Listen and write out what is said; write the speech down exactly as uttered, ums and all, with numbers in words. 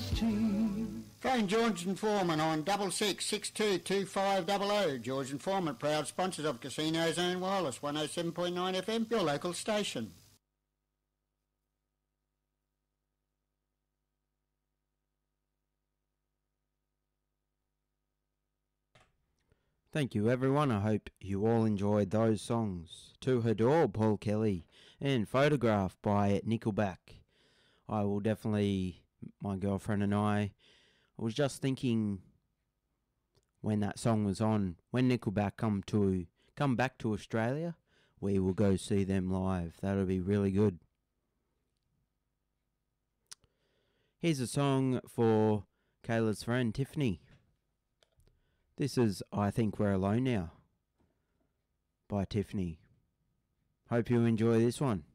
Phone George and Foreman on double six six two two five double oh. George and Foreman, proud sponsors of Casino Zone Wireless, one oh seven point nine F M, your local station. Thank you everyone, I hope you all enjoyed those songs. To Her Door, Paul Kelly, and Photograph by Nickelback. I will definitely, my girlfriend and I, I was just thinking when that song was on, when Nickelback come to come back to Australia, we will go see them live. That'll be really good. Here's a song for Kayla's friend Tiffany. This is I Think We're Alone Now by Tiffany. Hope you enjoy this one.